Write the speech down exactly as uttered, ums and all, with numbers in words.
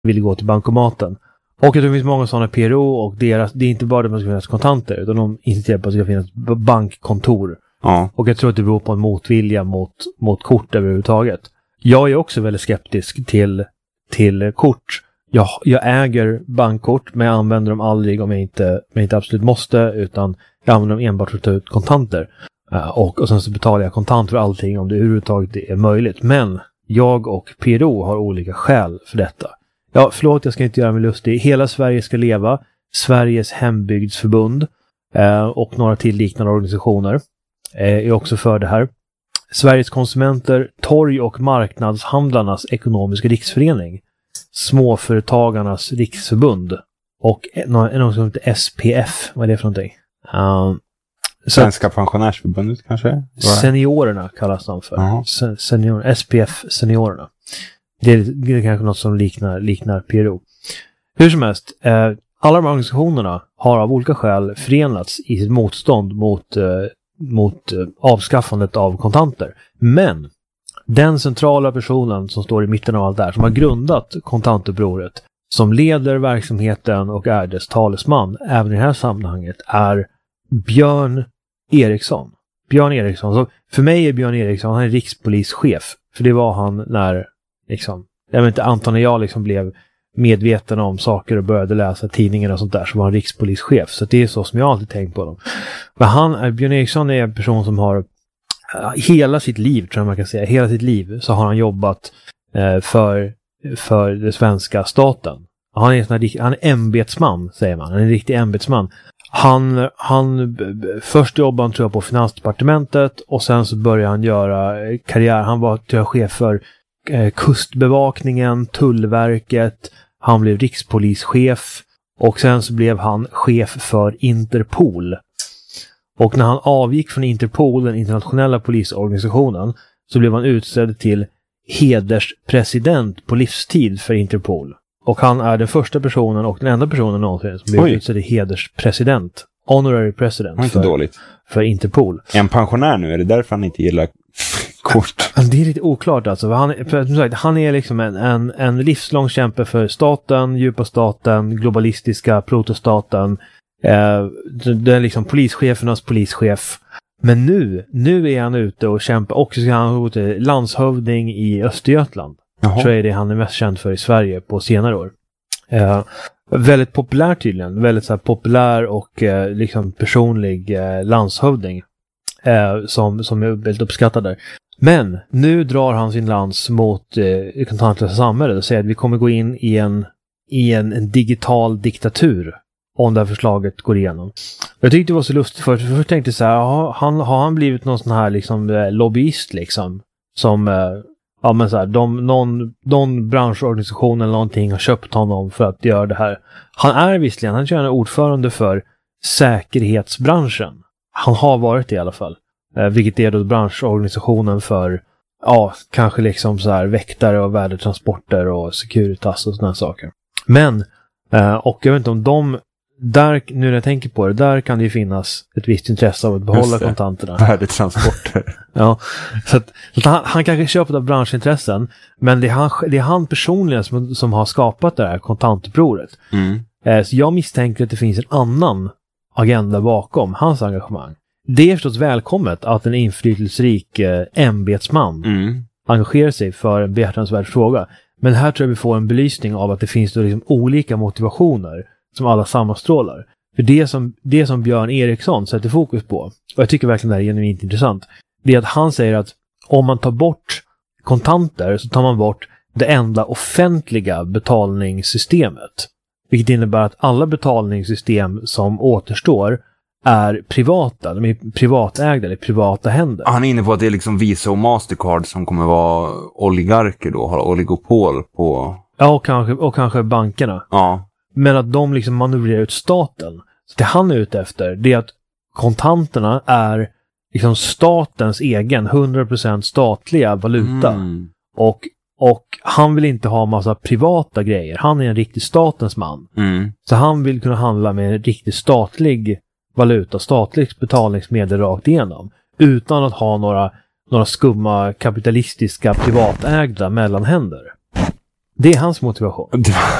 vill gå till bankomaten. Och jag tror det finns många sådana P R O och deras, det är inte bara att det ska finnas kontanter utan de insisterar på att det ska finnas bankkontor. Ja. Och jag tror att det beror på en motvilja mot, mot kort överhuvudtaget. Jag är också väldigt skeptisk till, till kort. Jag, jag äger bankkort men jag använder dem aldrig om jag inte, om jag inte absolut måste, utan jag använder dem enbart för att ta ut kontanter. Uh, och, och sen så betalar jag kontant för allting om det överhuvudtaget är möjligt. Men jag och P R O har olika skäl för detta. Ja, förlåt, jag ska inte göra mig lustig. Hela Sverige ska leva. Sveriges hembygdsförbund uh, och några till liknande organisationer uh, är också för det här. Sveriges konsumenter, torg- och marknadshandlarnas ekonomiska riksförening, småföretagarnas riksförbund och något som heter S P F. Vad är det för någonting? Uh, Svenska pensionärsförbundet kanske? Seniorerna kallas de för. Uh-huh. Senior, S P F seniorerna. Det är, det är kanske något som liknar, liknar P R O. Hur som helst, eh, alla de här organisationerna har av olika skäl förenats i sitt motstånd mot, eh, mot eh, avskaffandet av kontanter. Men den centrala personen som står i mitten av allt det här, som har grundat kontantupproret, som leder verksamheten och är dess talesman även i det här sammanhanget, är Björn Eriksson. Björn Eriksson. Så för mig är Björn Eriksson, han är rikspolischef. För det var han när liksom, jag vet inte, Anton och jag liksom blev medveten om saker och började läsa tidningar och sånt där, så var han rikspolischef. Så det är så som jag alltid tänkt på dem. Men han, Björn Eriksson är en person som har uh, hela sitt liv, tror jag man kan säga, hela sitt liv så har han jobbat uh, för, för den svenska staten. Han är en sån här, han är ämbetsman, säger man. Han är en riktig ämbetsman. Han, han först jobbade han tror jag på Finansdepartementet och sen så började han göra karriär. Han var tror jag, chef för eh, kustbevakningen, Tullverket. Han blev rikspolischef och sen så blev han chef för Interpol. Och när han avgick från Interpol, den internationella polisorganisationen, så blev han utsedd till hederspresident på livstid för Interpol. Och han är den första personen och den enda personen någonsin som blev utsedd till hederspresident. Honorary president för, dåligt. för Interpol. Är han pensionär nu? Är det därför han inte gillar kort? Det är lite oklart alltså. Han, för, som sagt, han är liksom en, en, en livslång kämpe för staten, djupa staten, globalistiska protostaten. Eh, det är liksom polischefernas polischef. Men nu, nu är han ute och kämpar. Och så ska han gå till landshövding i Östergötland. Jaha. Tror jag är det han är mest känd för i Sverige på senare år. Eh, väldigt populär tydligen. Väldigt så här, populär och eh, liksom personlig eh, landshövding. Eh, som, som är väldigt uppskattad där. Men nu drar han sin lans mot eh, kontantlösa samhället och säger att vi kommer gå in i en, i en, en digital diktatur om det här förslaget går igenom. Jag tyckte det var så lustigt för för jag tänkte så här, har han, har han blivit någon sån här liksom lobbyist liksom som eh, ja men så här, de, någon, någon branschorganisation eller någonting har köpt honom för att göra det här. Han är visserligen, han är ordförande för säkerhetsbranschen. Han har varit det i alla fall. Eh, vilket är då branschorganisationen för ja, kanske liksom så här väktare och värdetransporter och Securitas och sådana saker. Men, eh, och jag vet inte om de där, nu när jag tänker på det, där kan det ju finnas ett visst intresse av att behålla kontanterna. Värdetransporter. Ja, så att, så att han, han kanske köper av branschintressen, men det är han, det är han personligen som, som har skapat det här kontantupproret. Mm. Eh, så jag misstänker att det finns en annan agenda bakom hans engagemang. Det är förstås välkommet att en inflytelserik eh, ämbetsman mm. engagerar sig för en behjärtansvärd fråga. Men här tror jag vi får en belysning av att det finns då liksom olika motivationer som alla sammanstrålar. För det som, det som Björn Eriksson sätter fokus på, och jag tycker verkligen det här är genuint intressant, det är att han säger att om man tar bort kontanter så tar man bort det enda offentliga betalningssystemet. Vilket innebär att alla betalningssystem som återstår är privata, de är privatägda eller privata händer. Han är inne på att det är liksom Visa och Mastercard som kommer vara oligarker då, har oligopol på... Ja, och kanske, och kanske bankerna. Ja. Men att de liksom manövrerar ut staten. Så det han är ute efter, det är att kontanterna är liksom statens egen hundra procent statliga valuta. Mm. Och, och han vill inte ha massa privata grejer. Han är en riktig statens man. Mm. Så han vill kunna handla med en riktig statlig valuta, statligt betalningsmedel rakt igenom. Utan att ha några, några skumma kapitalistiska privatägda mellanhänder. Det är hans motivation.